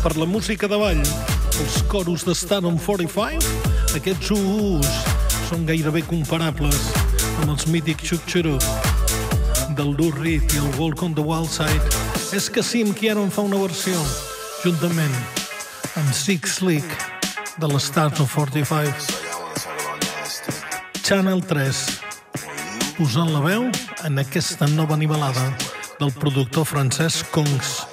per la música de ball. Els coros de Stardom 45, aquests ús són gairebé comparables amb els mítics Chuck del Lou Reed i el Walk on the Wild Side. És que Sim Kieron fa una versió, juntament amb Six Slick de les Stardom 45. Channel 3, posant la veu en aquesta nova nivelada del productor francès Kongs.